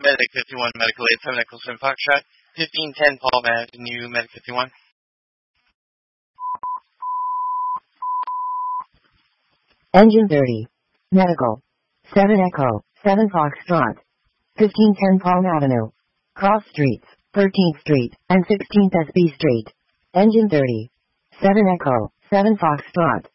Medic 51, Medical Aid 7 Echo Swim Foxtrot, 1510 Palm Avenue, Medic 51. Engine 30. Medical. 7 Echo, 7 Foxtrot. 1510 Palm Avenue. Cross Streets, 13th Street, and 16th SB Street. Engine 30. 7 Echo, 7 Foxtrot.